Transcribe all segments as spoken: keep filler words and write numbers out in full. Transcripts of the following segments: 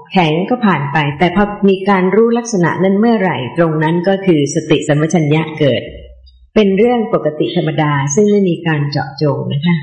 แข็งก็ผ่านไปแต่พอมีการรู้ลักษณะนั้นเมื่อไหร่ตรงนั้นก็คือสติสัมปชัญญะเกิดเป็นเรื่องปกติธรรมดาซึ่งไม่มีการเจาะจงนะคะ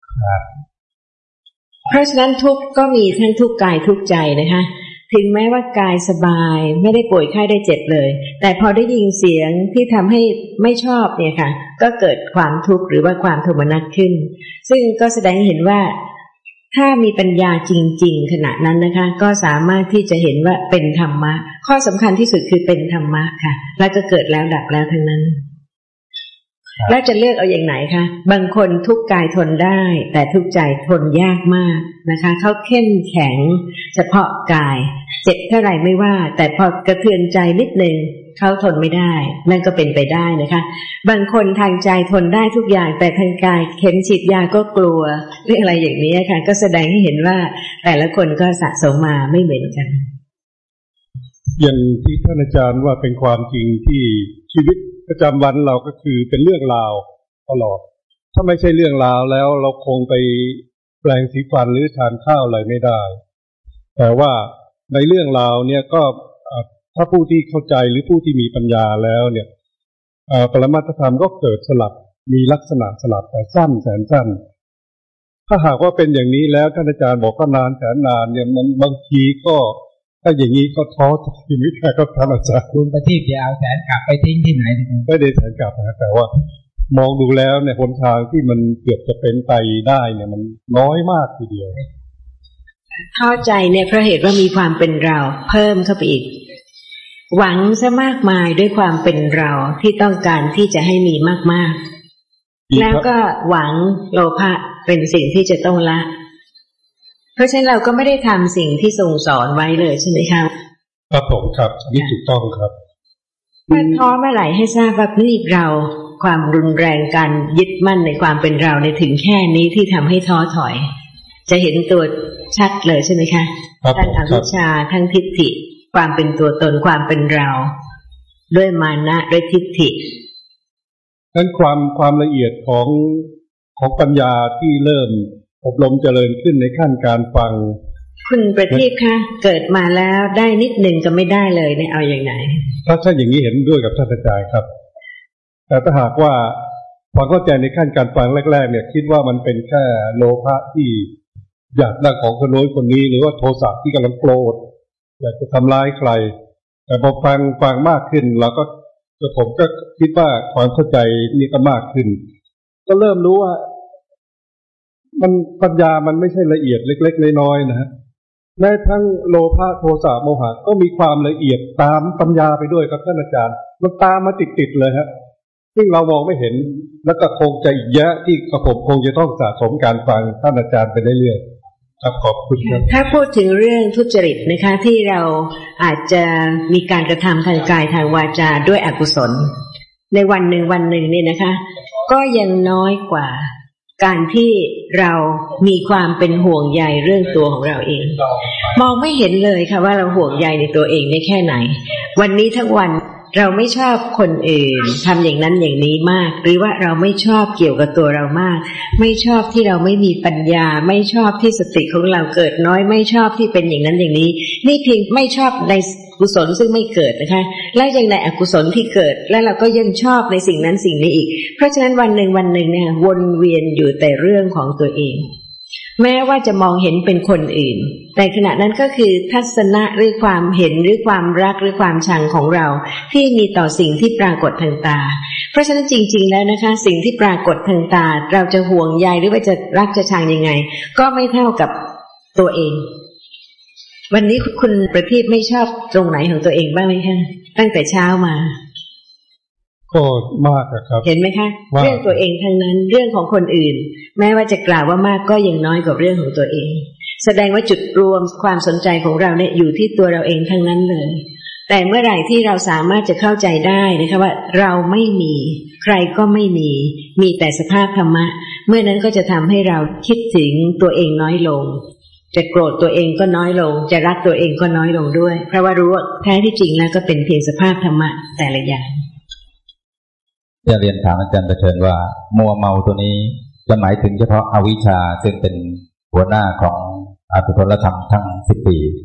เพราะฉะนั้นทุกข์ก็มีทั้งทุกข์กายทุกข์ใจนะคะถึงแม้ว่ากายสบายไม่ได้ป่วยไข้ได้เจ็บเลยแต่พอได้ยินเสียงที่ทำให้ไม่ชอบเนี่ยค่ะก็เกิดความทุกข์หรือว่าความโทมนัสขึ้นซึ่งก็แสดงให้เห็นว่าถ้ามีปัญญาจริงๆขณะนั้นนะคะก็สามารถที่จะเห็นว่าเป็นธรรมะข้อสำคัญที่สุดคือเป็นธรรมะค่ะแล้วก็เกิดแล้วดับแล้วทั้งนั้นแล้วจะเลือกเอาอย่างไหนคะบางคนทุกข์กายทนได้แต่ทุกข์ใจทนยากมากนะคะเขาเข้มแข็งเฉพาะกายเจ็บเท่าไหร่ไม่ว่าแต่พอกระเทือนใจนิดนึงเขาทนไม่ได้นั่นก็เป็นไปได้นะคะบางคนทางใจทนได้ทุกอย่างแต่ทางกายเข็มฉีดยาก็กลัวเรื่องอะไรอย่างนี้ค่ะก็แสดงให้เห็นว่าแต่ละคนก็สะสมมาไม่เหมือนกันอย่างที่ท่านอาจารย์ว่าเป็นความจริงที่ชีวิตประจำวันเราก็คือเป็นเรื่องราวตลอดถ้าไม่ใช่เรื่องราวแล้วเราคงไปแปลงสีฟันหรือทานข้าวอะไรไม่ได้แต่ว่าในเรื่องราวเนี่ยก็ถ้าผู้ที่เข้าใจหรือผู้ที่มีปัญญาแล้วเนี่ยปรมัตถธรรมก็เกิดสลับมีลักษณะสลับแต่สั้นแสนสั้นถ้าหากว่าเป็นอย่างนี้แล้วท่านอาจารย์บอกก็นานแสนนานเนี่ยมันบางทีก็ถ้าอย่างนี้ก็ท้อทีวิตแค่ก็ท่านอาจารย์คุณประทีปจะเอาแสนกลับไปทิ้งที่ไหนไม่ได้แสนกลับนะแต่ว่ามองดูแล้วเนี่ยหนทางที่มันเกือบจะเป็นไปได้เนี่ยมันน้อยมากทีเดียวท้อใจเนี่ยเพราะเหตุว่ามีความเป็นเราเพิ่มเข้าไปอีกหวังซะมากมายด้วยความเป็นเราที่ต้องการที่จะให้มีมากๆแล้วก็หวังโลภะเป็นสิ่งที่จะต้องละเพราะฉะนั้นเราก็ไม่ได้ทำสิ่งที่ทรงสอนไว้เลยใช่ไหมครับครับผมครับนี่ถูกต้องครับถ้าท้อเมื่อไหร่ให้ทราบว่านี่เราความรุนแรงการยึดมั่นในความเป็นเราในถึงแค่นี้ที่ทำให้ท้อถอยจะเห็นตัวชัดเลยใช่ไหมคะทั้งอวิชชาทั้งทิฏฐิความเป็นตัวตนความเป็นเราด้วยมานะด้วยทิฏฐินั้นความความละเอียดของของปัญญาที่เริ่มอบรมเจริญขึ้นในขั้นการฟังคุณประทีปคะเกิดมาแล้วได้นิดหนึ่งก็ไม่ได้เลยเนี่ยเอาอย่างไหนถ้าถ้าอย่างนี้เห็นด้วยกับท่านอาจารย์ครับแต่ถ้าหากว่าความเข้าใจในขั้นการฟังแรกๆเนี่ยคิดว่ามันเป็นแค่โลภะที่อยากได้ของคนโน้นคนนี้หรือว่าโทสะที่กำลังโกรธอยากจะทำร้ายใครแต่พอฟังฟังมากขึ้นเราก็ผมก็คิดว่าความเข้าใจนี่ก็มากขึ้นก็เริ่มรู้ว่ามันปัญญามันไม่ใช่ละเอียดเล็กๆน้อยๆนะฮะแม้ทั้งโลภะโทสะโมหะก็มีความละเอียดตามปัญญาไปด้วยครับท่านอาจารย์มันตามมาติดๆเลยฮะซึ่งเรามองไม่เห็นแล้วก็คงจะอีกเยอะที่กระผมคงจะต้องสะสมการฟังท่านอาจารย์ไปเรื่อยๆครับขอบคุณครับถ้าพูดถึงเรื่องทุจริตนะคะที่เราอาจจะมีการกระทำทางกายทางวาจาด้วยอกุศลในวันหนึ่งวันหนึ่งนี่นะคะก็ยังน้อยกว่าการที่เรามีความเป็นห่วงใยเรื่องตัวของเราเองมองไม่เห็นเลยค่ะว่าเราห่วงใยในตัวเองได้แค่ไหนวันนี้ทั้งวันเราไม่ชอบคนอื่นทำอย่างนั้นอย่างนี้มากหรือว่าเราไม่ชอบเกี่ยวกับตัวเรามากไม่ชอบที่เราไม่มีปัญญาไม่ชอบที่สติของเราเกิดน้อยไม่ชอบที่เป็นอย่างนั้นอย่างนี้นี่เพียงไม่ชอบในกุศลซึ่งไม่เกิดนะคะและยังในอกุศลที่เกิดและเราก็ยังชอบในสิ่งนั้นสิ่งนี้อีกเพราะฉะนั้นวันหนึ่งวันหนึ่งเนี่ยวนเวียนอยู่แต่เรื่องของตัวเองแม้ว่าจะมองเห็นเป็นคนอื่นแต่ขณะนั้นก็คือทัศนะหรือความเห็นหรือความรักหรือความชังของเราที่มีต่อสิ่งที่ปรากฏทางตาเพราะฉะนั้นจริงๆแล้วนะคะสิ่งที่ปรากฏทางตาเราจะห่วงใยหรือว่าจะรักจะชังยังไงก็ไม่เท่ากับตัวเองวันนี้คุณประทีปไม่ชอบตรงไหนของตัวเองบ้างไหมคะตั้งแต่เช้ามาก็มากครับเห็นไหมคะเรื่องตัวเองทั้งนั้นเรื่องของคนอื่นแม้ว่าจะกล่าวว่ามากก็ยังน้อยกว่าเรื่องของตัวเองแสดงว่าจุดรวมความสนใจของเราเนี่ยอยู่ที่ตัวเราเองทั้งนั้นเลยแต่เมื่อไหร่ที่เราสามารถจะเข้าใจได้นะคะว่าเราไม่มีใครก็ไม่มีมีแต่สภาพธรรมะเมื่อนั้นก็จะทำให้เราคิดถึงตัวเองน้อยลงจะโกรธตัวเองก็น้อยลงจะรักตัวเองก็น้อยลงด้วยเพราะว่ารู้ว่าแท้ที่จริงแล้วก็เป็นเพียงสภาพธรรมะแต่ละอย่างจะเรียนถามอาจารย์ประเชิญว่ามัวเมาตัวนี้จะหมายถึงเฉพาะอวิชชาซึ่งเป็นหัวหน้าของอกุศลธรรมทั้งสิบปี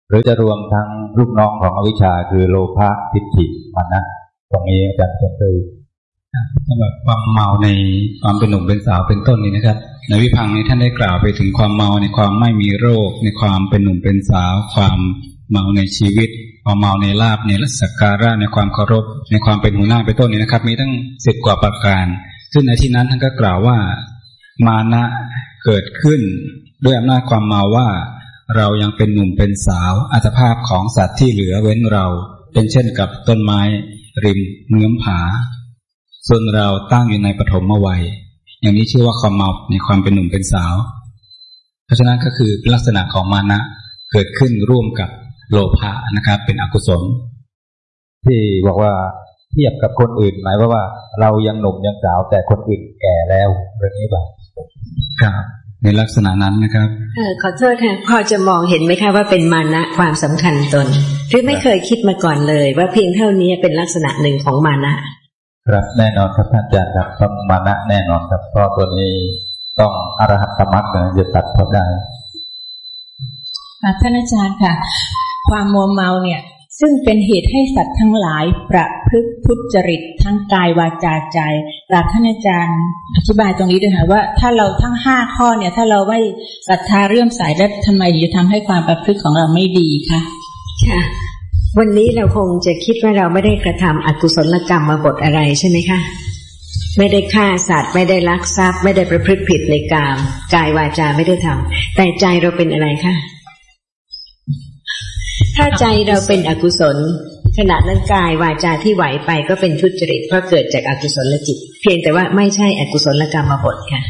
หรือจะรวมทั้งลูกน้องของอวิชชาคือโลภะทิฏฐิมานะตรงนี้อาจารย์เคยสำหรับความเมาในความเป็นหนุ่มเป็นสาวเป็นต้นนี้นะครับในวิพังค์นี้ท่านได้กล่าวไปถึงความเมาในความไม่มีโรคในความเป็นหนุ่มเป็นสาวความเมาในชีวิตความเมาในลาภในสักการะในความเคารพในความเป็นหัวหน้าเป็นต้นนี้นะครับมีตั้งสิบกว่าประการซึ่งในที่นั้นท่านก็กล่าวว่ามานะเกิดขึ้นด้วยอำนาจความเมาว่าเรายังเป็นหนุ่มเป็นสาวอัตภาพของสัตว์ที่เหลือเว้นเราเป็นเช่นกับต้นไม้ริมเงื้อมผาส่วนเราตั้งอยู่ในปฐมวัยอย่างนี้ชื่อว่าความเมาในความเป็นหนุ่มเป็นสาวเพราะฉะนั้นก็คือลักษณะของมานะเกิดขึ้นร่วมกับโลภะนะครับเป็นอกุศลที่บอกว่าเทียบกับคนอื่นหมายว่าว่าเรายังหนุ่มยังสาวแต่คนอื่นแก่แล้วเรื่องนี้ป่ะครับในลักษณะนั้นนะครับเออขอโทษค่ะพอจะมองเห็นไหมคะว่าเป็นมานะความสำคัญตนหรือไม่เคยคิดมาก่อนเลยว่าเพียงเท่านี้เป็นลักษณะหนึ่งของมานะครับแน่นอนครับท่านอาจารย์ครับต้องมานะแน่นอนครับเพราะตัวนี้ต้องอรหัตมรรคจะตัดเขาได้ท่านอาจารย์ค่ะความมัวเมาเนี่ยซึ่งเป็นเหตุให้สัตว์ทั้งหลายประพฤติทุจริตทั้งกายวาจาใจกราบท่านอาจารย์อธิบายตรงนี้ด้วยค่ะว่าถ้าเราทั้งห้าข้อเนี่ยถ้าเราไม่ศรัทธาเรื่อมใสแล้วทำไมจะทำให้ความประพฤติของเราไม่ดีคะค่ะวันนี้เราคงจะคิดว่าเราไม่ได้กระทำอกุศลกรรมมาบทอะไรใช่ไหมคะไม่ได้ฆ่าสัตว์ไม่ได้ลักทรัพย์ไม่ได้ประพฤติผิดในกามกายวาจาไม่ได้ทำแต่ใจเราเป็นอะไรคะถ้าใจเราเป็นอกุศลขณะนั้นกายวาจาที่ไหวไปก็เป็นทุจริตเพราะเกิดจากอกุศลจิตเพียงแต่ว่าไม่ใช่อกุศลกรรมบทค่ะ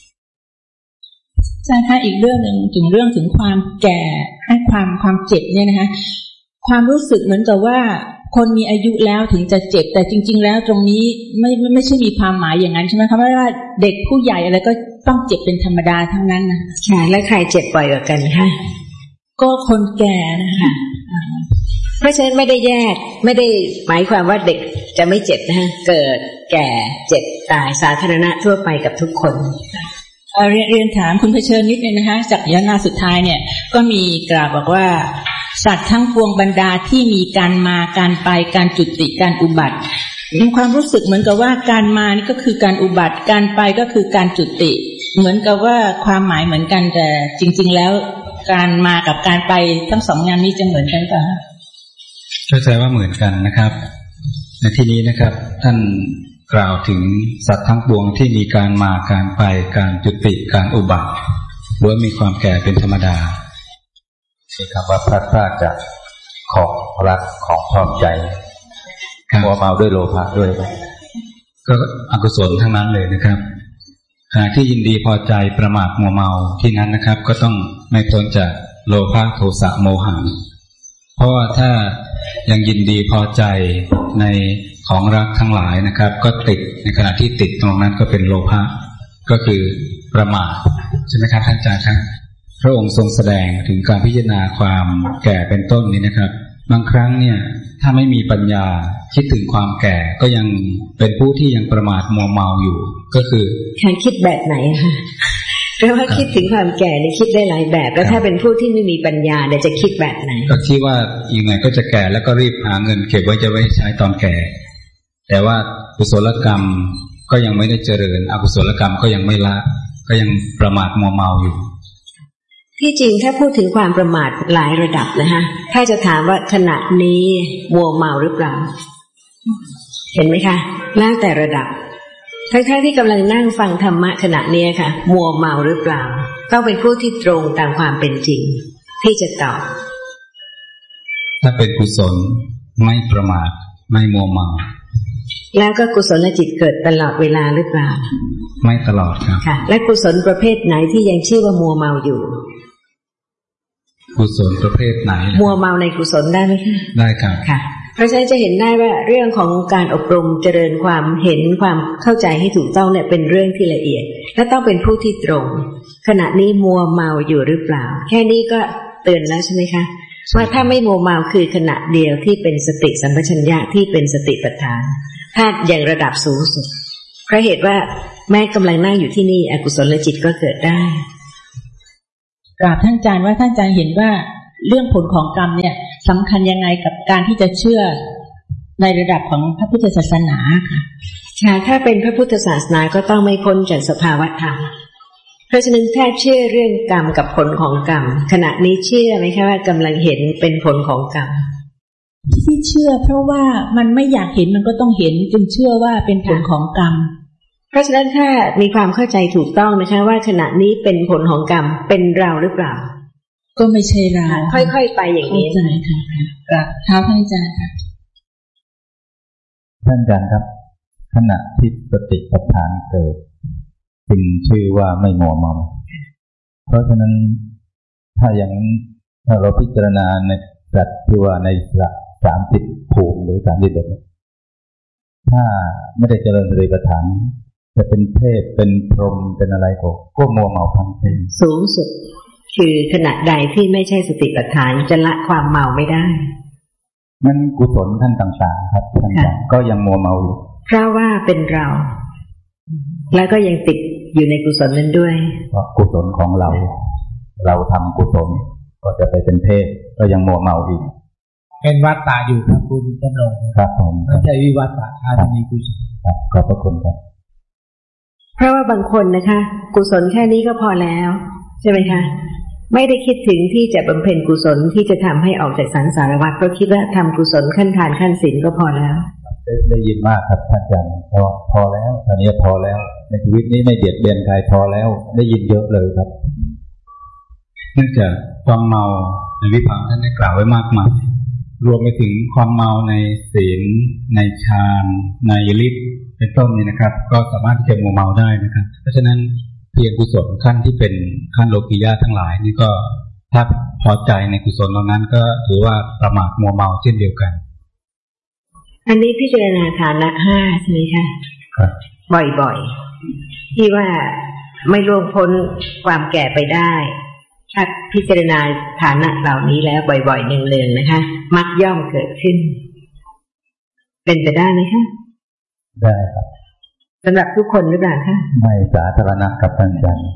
ใช่ค่ะอีกเรื่องนึงถึงเรื่องถึงความแก่ให้ความความเจ็บเนี่ยนะคะความรู้สึกเหมือนกับว่าคนมีอายุแล้วถึงจะเจ็บแต่จริงๆแล้วตรงนี้ไม่ไม่ไม่ใช่มีความหมายอย่างนั้นใช่ไหมคะว่าเด็กผู้ใหญ่อะไรก็ต้องเจ็บเป็นธรรมดาทั้งนั้นนะค่ะและใครเจ็บบ่อยกว่ากันคะก็คนแก่นะคะเพราะฉะนั้นไม่ได้แยกไม่ได้หมายความว่าเด็กจะไม่เจ็บนะคะเกิดแก่เจ็บตายสาธารณะทั่วไปกับทุกคนเรียนเรียนถามคุณเผชิญนิดนึงนะคะจากยานาสุดท้ายเนี่ยก็มีกล่าวบอกว่าสัตว์ทั้งปวงบรรดาที่มีการมาการไปการจุติการอุบัติมีความรู้สึกเหมือนกับว่าการมานี่ก็คือการอุบัติการไปก็คือการจุติเหมือนกับว่าความหมายเหมือนกันแต่จริงๆแล้วการมากับการไปทั้งสองงานนี้จะเหมือนกันป่ะเข้าใจว่าเหมือนกันนะครับในที่นี้นะครับท่านกล่าวถึงสัตว์ทั้งปวงที่มีการมาการไปการจุติการอุบัติล้วนมีความแก่เป็นธรรมดามีคำว่าพลาดพลาดจากของรักของชอบใจมัวเมาด้วยโลภะด้วยก็อกุศลทั้งนั้นเลยนะครับขณะที่ยินดีพอใจประมาทมัวเมาที่นั้นนะครับก็ต้องไม่พ้นจากโลภะโทสะโมหะเพราะว่าถ้ายังยินดีพอใจในของรักทั้งหลายนะครับก็ติดในขณะที่ติดตรงนั้นก็เป็นโลภะก็คือประมาทใช่ไหมครับท่านอาจารย์ครับพระองค์ทรงแสดงถึงการพิจารณาความแก่เป็นต้นนี้นะครับบางครั้งเนี่ยถ้าไม่มีปัญญาคิดถึงความแก่ก็ยังเป็นผู้ที่ยังประมาทมัวเมาอยู่ก็คือการคิดแบบไหนคะเพราะว่าคิดถึงความแก่นี่คิดได้หลายแบบแล้วถ้าเป็นผู้ที่ไม่มีปัญญาเนี่ยจะคิดแบบไหนก็คิดว่าอีกหน่อยก็จะแก่แล้วก็รีบหาเงินเก็บไว้จะไว้ใช้ตอนแก่แต่ว่ากุศลกรรมก็ยังไม่ได้เจริญอกุศลกรรมก็ยังไม่ละก็ยังประมาทมัวเมาอยู่ที่จริงถ้าพูดถึงความประมาทหลายระดับนะฮะถ้าจะถามว่าขณะนี้มัวเมาหรือเปล่าเห็นไหมคะแล้วแต่ระดับทั้งๆที่กำลังนั่งฟังธรรมะขณะนี้ค่ะมัวเมาหรือเปล่าต้องเป็นผู้ที่ตรงตามความเป็นจริงที่จะตอบถ้าเป็นกุศลไม่ประมาทไม่มัวเมาแล้วก็กุศลจิตเกิดตลอดเวลาหรือเปล่าไม่ตลอดครับค่ะและกุศลประเภทไหนที่ยังชื่อว่ามัวเมาอยู่กุศลประเภทไหนมัวเมาในกุศลได้ไหมคะได้ครับค่ะเพราะฉะนั้นจะเห็นได้ว่าเรื่องของการอบรมเจริญความเห็นความเข้าใจให้ถูกต้องเนี่ยเป็นเรื่องที่ละเอียดและต้องเป็นผู้ที่ตรงขณะนี้มัวเมาอยู่หรือเปล่าแค่นี้ก็เตือนแล้วใช่ไหมคะว่าถ้าไม่มัวเมาคือขณะเดียวที่เป็นสติสัมปชัญญะที่เป็นสติปัฏฐานถ้าอย่างระดับสูงสุดเพราะเหตุว่าแม้กำลังนั่งอยู่ที่นี่อกุศลจิตก็เกิดได้กราบท่านอาจารย์ว่าท่านอาจารย์เห็นว่าเรื่องผลของกรรมเนี่ยสำคัญยังไงกับการที่จะเชื่อในระดับของพระพุทธศาสนาค่ะค่ะถ้าเป็นพระพุทธศาสนาก็ต้องไม่พ้นจากสภาวะธรรมเพราะฉะนั้นถ้าเชื่อเรื่องกรรมกับผลของกรรมขณะนี้เชื่อไหมคะว่ากำลังเห็นเป็นผลของกรรมที่เชื่อเพราะว่ามันไม่อยากเห็นมันก็ต้องเห็นจึงเชื่อว่าเป็นผลของกรรมเพราะฉะนั้นถ้ามีความเข้าใจถูกต้องนะคะว่าขณะนี้เป็นผลของกรรมเป็นเราหรือเปล่าก็ไม่ใช่เราค่อยๆไปอย่างนี้ใช่ค่ะค่ะท้าวท่านอาจารย์ค่ะท่านอาจารย์ครับขณะที่สติปัฏฐานเกิดจึงชื่อว่าไม่มัวเมาเพราะฉะนั้นถ้าอย่างนั้นถ้าเราพิจารณาในสัตว์ที่ว่าในสามสิบภูมิหรือสามสิบเอ็ดถ้าไม่ได้เจริญสติปัฏฐานจะเป็นเทพเป็นพรหมเป็นอะไรก็ก็มัวเมาทั้งเป็นสูงสุดคือขณะใดที่ไม่ใช่สติปัฏฐานจะละความเมาไม่ได้นั่นกุศลท่านต่างๆครับท่านก็ยังมัวเมาอยู่เพราะว่าเป็นเราแล้วก็ยังติดอยู่ในกุศลนั้นด้วยเพราะกุศลของเราเราทำกุศลก็จะไปเป็นเทพก็ยังมัวเมาอีกเป็นวัฏฏะอยู่ครับคุณจำลองครับผมไม่ใช่วิวัฏฏะอาจจะมีกุศลครับขอบพระคุณครับเพราะว่าบางคนนะคะกุศลแค่นี้ก็พอแล้วใช่ไหมคะไม่ได้คิดถึงที่จะบำเพ็ญกุศลที่จะทำให้ออกจากสังสารวัฏเพราะคิดว่าทำกุศลขั้นทานขั้นศีลก็พอแล้วได้ได้ยินมากครับท่านอาจารย์พอพอแล้วตอนนี้พอแล้วในชีวิตนี้ไม่เบียดเบียนใครพอแล้วได้ยินเยอะเลยครับเนื่องจากความเมาในวิพังค์ท่านได้กล่าวไว้มากมายรวมไปถึงความเมาในศีลในฌานในฤทธิ์เป็นต้นนี่นะครับก็สามารถที่จะมัวเมาได้นะครับเพราะฉะนั้นเพียงกุศลขั้นที่เป็นขั้นโลกียะทั้งหลายนี่ก็ถ้าพอใจในกุศลเหล่านั้นก็ถือว่าประมาทมัวเมาเช่นเดียวกันอันนี้พิจารณาฐานะห้าใช่ไหมคะครับบ่อยๆที่ว่าไม่ล่วงพ้นความแก่ไปได้ถ้าพิจารณาฐานะเหล่านี้แล้วบ่อยๆเนืองๆนะคะมักย่อมเกิดขึ้นเป็นไปได้ไหมคะได้ครับสำหรับทุกคนหรือเปล่าคะไม่สาธารณะกับท่านอาจารย์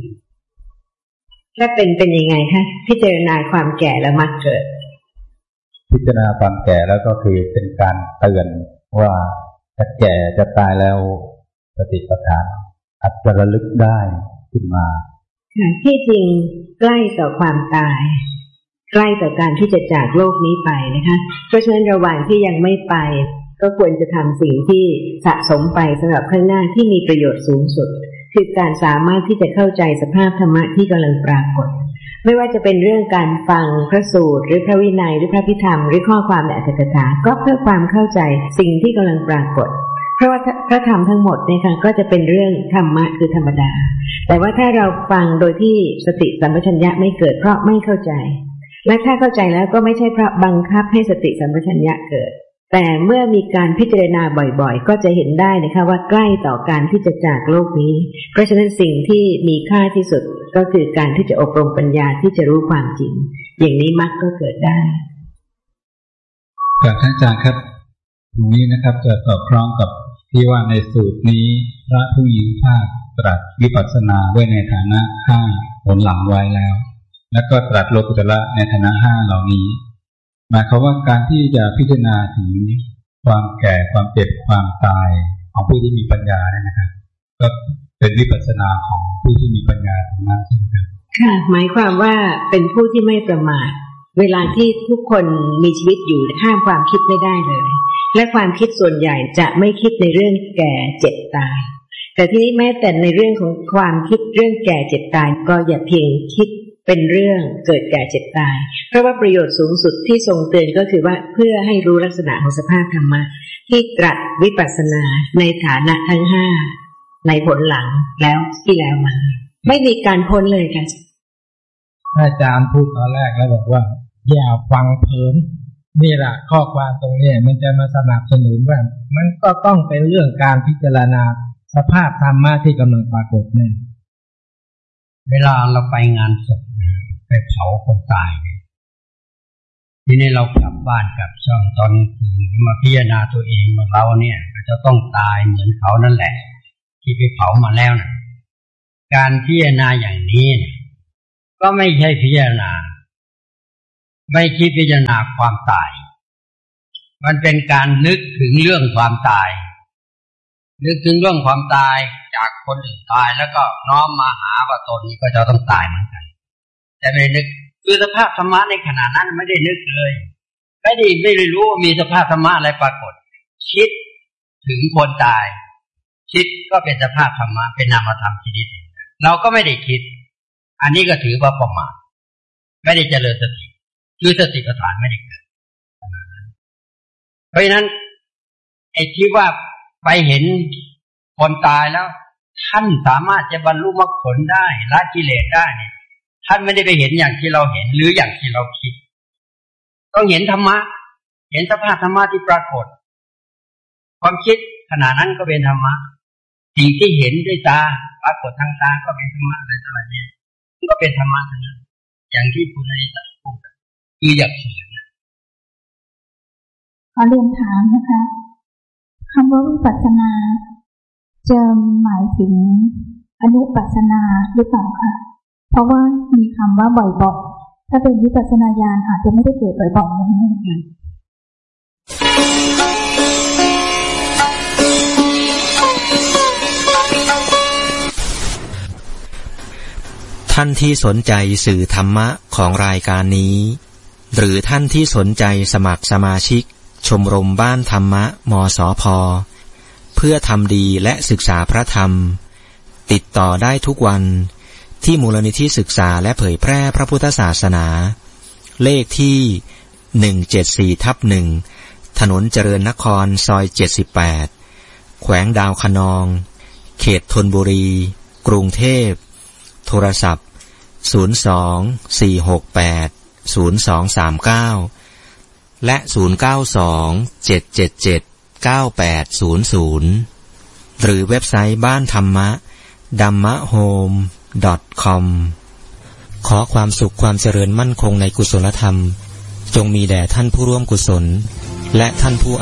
ถ้าเป็นเป็นยังไงคะพิจารณาความแก่แล้วมักเกิดพิจารณาความแก่แล้วก็คือเป็นการเตือนว่าจะแก่จะตายแล้วสติปัฏฐานอาจจะระลึกได้ขึ้นมาที่จริงใกล้ต่อความตายใกล้ต่อการที่จะจากโลกนี้ไปนะคะเพราะฉะนั้นระหว่างที่ยังไม่ไปก็ควรจะทำสิ่งที่สะสมไปสำหรับข้างหน้าที่มีประโยชน์สูงสุดคือการสามารถที่จะเข้าใจสภาพธรรมะที่กำลังปรากฏไม่ว่าจะเป็นเรื่องการฟังพระสูตรหรือพระวินัยหรือพระพิธรรมหรือข้อความในอัตถกถาก็เพื่อความเข้าใจสิ่งที่กำลังปรากฏเพราะว่าพระธรรมทั้งหมดเนี่ยค่ะก็จะเป็นเรื่องธรรมะคือธรรมดาแต่ว่าถ้าเราฟังโดยที่สติสัมปชัญญะไม่เกิดเพราะไม่เข้าใจและถ้าเข้าใจแล้วก็ไม่ใช่เพราะบังคับให้สติสัมปชัญญะเกิดแต่เมื่อมีการพิจารณาบ่อยๆก็จะเห็นได้นะคะว่าใกล้ต่อการที่จะจากโลกนี้เพราะฉะนั้นสิ่งที่มีค่าที่สุดก็คือการที่จะอบรมปัญญาที่จะรู้ความจริงอย่างนี้มักก็เกิดได้ครับท่านอาจารย์ครับตรงนี้นะครับจะสอดคล้องกับที่ว่าในสูตรนี้พระผู้มีพระภาคตรัสวิปัสสนาไว้ในฐานะห้าผลหลังไว้แล้วแล้วก็ตรัสโลกุตระในฐานะห้าเหล่านี้หมายความว่าการที่จะพิจารณาถึงความแก่ความเจ็บความตายของผู้ที่มีปัญญาเนี่ยนะครับก็เป็นวิปัสสนาของผู้ที่มีปัญญาทั้งนั้นใช่ไหมครับค่ะหมายความว่าเป็นผู้ที่ไม่ประมาทเวลาที่ทุกคนมีชีวิตอยู่ห้ามความคิดไม่ได้เลยและความคิดส่วนใหญ่จะไม่คิดในเรื่องแก่เจ็บตายแต่ที่นี้แม้แต่ในเรื่องของความคิดเรื่องแก่เจ็บตายก็อย่าเพียงคิดเป็นเรื่องเกิดแก่เจ็บตายเพราะว่าประโยชน์สูงสุดที่ทรงเตือนก็คือว่าเพื่อให้รู้ลักษณะของสภาพธรรมะที่ตรัสวิปัสสนาในฐานะทั้งห้าในผลหลังแล้วที่แล้วมาไม่มีการพ้นเลยค่ะอาจารย์พูดตอนแรกแล้วบอกว่าอย่าฟังเพลินนี่แหละข้อความตรงนี้มันจะมาสนับสนุนว่ามันก็ต้องเป็นเรื่องการพิจารณาสภาพธรรมะที่กำลังปรากฏเนี่ยเวลาเราไปงานศพไปเผาคนตายทีนี้เรากลับบ้านกลับช่องตอนคืนมาพิจารณาตัวเองว่าเราเนี่ยจะต้องตายเหมือนเขานั่นแหละที่ไปเผามาแล้วนะการพิจารณาอย่างนี้ก็ไม่ใช่พิจารณาไม่คิดพิจารณาความตายมันเป็นการนึกถึงเรื่องความตายนึกถึงเรื่องความตายจากคนอื่นตายแล้วก็น้อมมาหาว่าตนนี้ก็จะต้องตายเหมือนกันแต่ไม่นึกคือสภาพธรรมะในขณะนั้นไม่ได้นึกเลยไม่ได้ไม่ได้รู้ว่ามีสภาพธรรมะอะไรปรากฏคิดถึงคนตายคิดก็เป็นสภาพธรรมะเป็นนามธรรมชนิดหนึ่งเราก็ไม่ได้คิดอันนี้ก็ถือว่าประมาทไม่ได้เจริญสติคือสติปัฏฐานไม่ได้เกิดเพราะฉะนั้นไอ้ที่ว่าไปเห็นคนตายแล้วท่านสามารถจะบรรลุมรรคผลได้ละกิเลสได้เนี่ยท่านไม่ได้ไปเห็นอย่างที่เราเห็นหรืออย่างที่เราคิดต้องเห็นธรรมะเห็นสภาพธรรมะที่ปรากฏความคิดขณะนั้นก็เป็นธรรมะสิ่งที่เห็นด้วยตาปรากฏทางตาก็เป็นธรรมะอะไรต่ออะไรเนี่ยมันก็เป็นธรรมะทั้งนั้นอย่างที่คุณอริยะพูดคืออย่างเฉินขอเรียนถามนะคะคำว่าวิปัสสนาจะหมายถึงอนุปัสสนาหรือเปล่าคะเพราะว่ามีคำว่าบ่อยๆถ้าเป็นวิปัสสนาญาณอาจจะไม่ได้เกิดบ่อยๆอย่างนี้ท่านที่สนใจสื่อธรรมะของรายการนี้หรือท่านที่สนใจสมัครสมาชิกชมรมบ้านธรรมะมสพ.เพื่อทำดีและศึกษาพระธรรมติดต่อได้ทุกวันที่มูลนิธิศึกษาและเผยแพร่พระพุทธศาสนาเลขที่หนึ่งเจ็ดสี่ทับหนึ่งถนนเจริญนครซอยเจ็ดสิบแปดแขวงดาวคะนองเขตธนบุรีกรุงเทพโทรศัพท์ศูนย์ สอง สี่ หก แปด ศูนย์ สอง สาม เก้าและศูนย์ เก้า สอง เจ็ด เจ็ด เจ็ด เก้า แปด ศูนย์ ศูนย์หรือเว็บไซต์บ้านธรรมะ ดัมมะโฮม ดอท คอม ขอความสุขความเจริญมั่นคงในกุศลธรรมจงมีแด่ท่านผู้ร่วมกุศลและท่านผู้